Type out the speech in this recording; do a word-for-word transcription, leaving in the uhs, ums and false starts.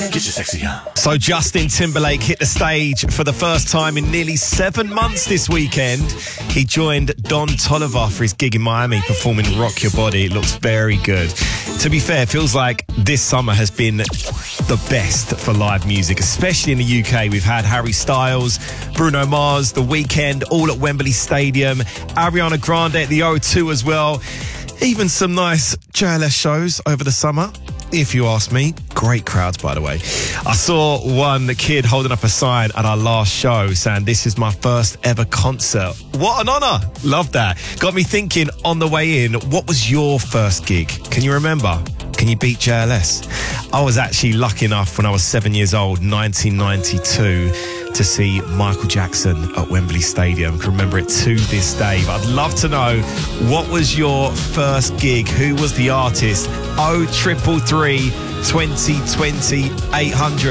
Get your sexy on. So Justin Timberlake hit the stage for the first time in nearly seven months this weekend. He joined Don Toliver for his gig in Miami performing Rock Your Body. It looks very good. To be fair, it feels like this summer has been the best for live music, especially in the U K. We've had Harry Styles, Bruno Mars, The Weeknd, all at Wembley Stadium, Ariana Grande at the O two as well. Even some nice J L S shows over the summer, if you ask me. Great crowds, by the way. I saw one kid holding up a sign at our last show saying, "This is my first ever concert." What an honour. Love that. Got me thinking on the way in, what was your first gig? Can you remember? Can you beat J L S? I was actually lucky enough when I was seven years old, nineteen ninety-two, to see Michael Jackson at Wembley Stadium. I can remember it to this day. But I'd love to know, what was your first gig? Who was the artist? oh triple three, twenty twenty, eight hundred.